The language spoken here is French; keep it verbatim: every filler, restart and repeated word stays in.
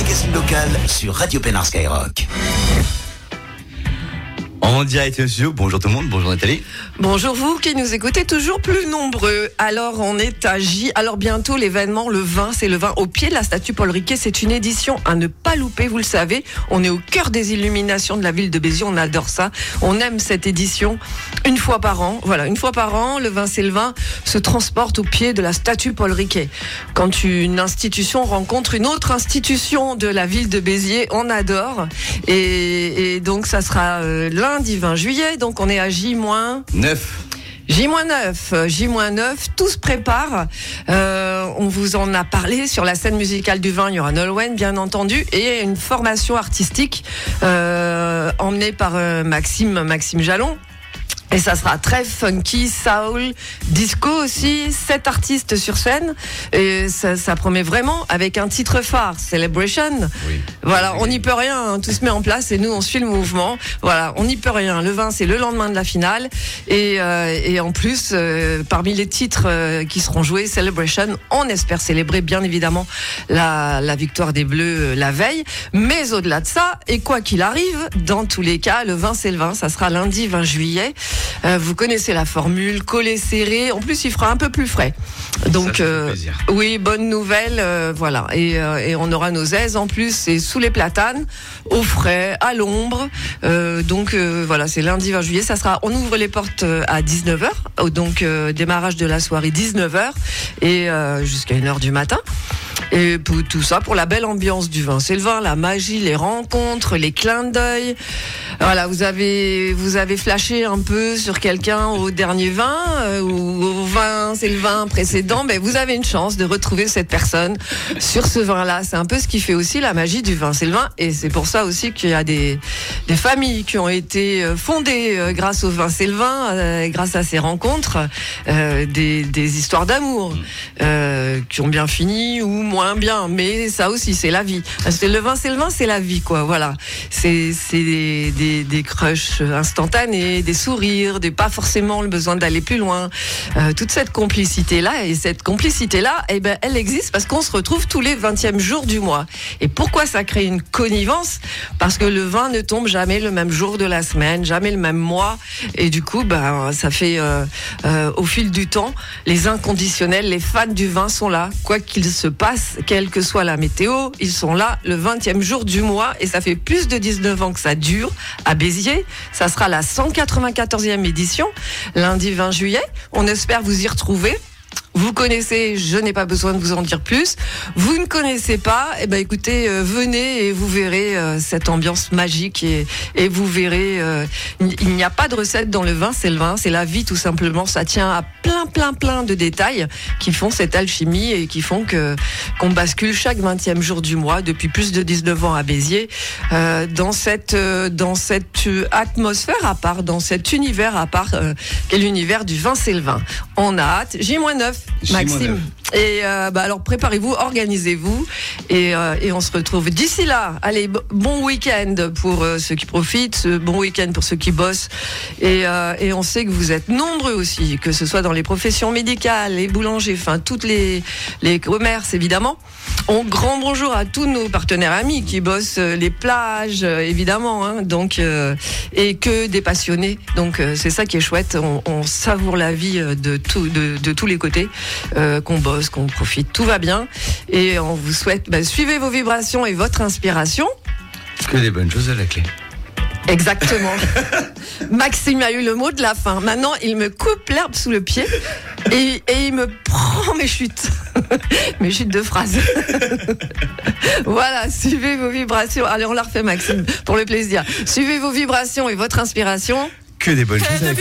magazine local sur Radio Pénard Skyrock. En direct, monsieur. Bonjour tout le monde. Bonjour Nathalie. Bonjour vous qui nous écoutez toujours plus nombreux. Alors on est à J. Alors bientôt l'événement, le vingt, c'est le vingt au pied de la statue Paul Riquet. C'est une édition à ne pas louper, vous le savez. On est au cœur des illuminations de la ville de Béziers. On adore ça. On aime cette édition une fois par an. Voilà, une fois par an, le vingt c'est le vingt, se transporte au pied de la statue Paul Riquet. Quand une institution rencontre une autre institution de la ville de Béziers, on adore. Et, et donc ça sera euh, lundi vingt juillet. Donc on est à J neuf. J neuf, J neuf, tout se prépare. Euh, on vous en a parlé sur la scène musicale du vin. Il y aura Nolwenn, bien entendu, et une formation artistique euh, emmenée par euh, Maxime, Maxime Jalon. Et ça sera très funky, soul, disco aussi, sept artistes sur scène. Et ça, ça promet vraiment avec un titre phare, Celebration. Oui. Voilà, on n'y peut rien, hein, tout se met en place et nous on suit le mouvement. Voilà, on n'y peut rien. Le vingt c'est le lendemain de la finale. Et, euh, et en plus, euh, parmi les titres euh, qui seront joués, Celebration, on espère célébrer bien évidemment la, la victoire des Bleus euh, la veille. Mais au-delà de ça, et quoi qu'il arrive, dans tous les cas, le vingt c'est le vingt, ça sera lundi vingt juillet. Euh, vous connaissez la formule, collé serré. En plus, il fera un peu plus frais. Donc, euh, oui, bonne nouvelle, euh, voilà. Et, euh, et on aura nos aises en plus, c'est sous les platanes, au frais, à l'ombre. Euh, donc euh, voilà, c'est lundi vingt juillet. Ça sera. On ouvre les portes à dix-neuf heures. Donc euh, démarrage de la soirée dix-neuf heures et euh, jusqu'à une heure du matin. Et pour tout ça pour la belle ambiance du vin. C'est le vin, la magie, les rencontres, les clins d'œil. Voilà, vous avez vous avez flashé un peu sur quelqu'un au dernier vin euh, ou au vin, c'est le vin précédent. Ben vous avez une chance de retrouver cette personne sur ce vin-là. C'est un peu ce qui fait aussi la magie du vin. C'est le vin et c'est pour ça aussi qu'il y a des des familles qui ont été fondées euh, grâce au vin. C'est le vin, euh, grâce à ces rencontres, euh, des des histoires d'amour euh, qui ont bien fini ou moins bien, mais ça aussi c'est la vie. C'est le vin, c'est le vin, c'est la vie quoi. Voilà, c'est c'est des, des des crushs instantanés, des sourires, des pas forcément le besoin d'aller plus loin. Euh, toute cette complicité là et cette complicité là, eh ben elle existe parce qu'on se retrouve tous les vingtièmes jours du mois. Et pourquoi ça crée une connivence? Parce que le vin ne tombe jamais le même jour de la semaine, jamais le même mois, et du coup ben ça fait euh, euh, au fil du temps les inconditionnels, les fans du vin sont là, quoi qu'il se passe. Quelle que soit la météo, ils sont là le vingtième jour du mois et ça fait plus de dix-neuf ans que ça dure à Béziers. Ça sera la cent quatre-vingt-quatorzième édition, lundi vingt juillet. On espère vous y retrouver. Vous connaissez, je n'ai pas besoin de vous en dire plus. Vous ne connaissez pas, eh ben écoutez, euh, venez et vous verrez euh, cette ambiance magique et, et vous verrez, euh, il n'y a pas de recette dans le vin, c'est le vin, c'est la vie tout simplement. Ça tient à plein, plein, plein de détails qui font cette alchimie et qui font que qu'on bascule chaque vingtième jour du mois depuis plus de dix-neuf ans à Béziers euh, dans cette euh, dans cette atmosphère à part, dans cet univers à part, euh, qu'est l'univers du vin, c'est le vin. On a hâte. J neuf. Maxime. Et euh, bah alors préparez-vous, organisez-vous et, euh, et on se retrouve d'ici là. Allez, bon week-end pour euh, ceux qui profitent, bon week-end pour ceux qui bossent et, euh, et on sait que vous êtes nombreux aussi, que ce soit dans les professions médicales, les boulangers, enfin toutes les les commerces évidemment. On grand bonjour à tous nos partenaires amis qui bossent les plages évidemment, hein, donc euh, et que des passionnés. Donc euh, c'est ça qui est chouette. On, on savoure la vie de tout, de, de tous les côtés, euh, qu'on bosse, qu'on profite, tout va bien. Et on vous souhaite bah, suivez vos vibrations et votre inspiration. Que des bonnes choses à la clé. Exactement. Maxime a eu le mot de la fin. Maintenant, il me coupe l'herbe sous le pied et, et il me prend mes chutes. Mes chutes de phrases. Voilà, suivez vos vibrations. Allez, on la refait, Maxime, pour le plaisir. Suivez vos vibrations et votre inspiration. Que des bonnes choses à la clé.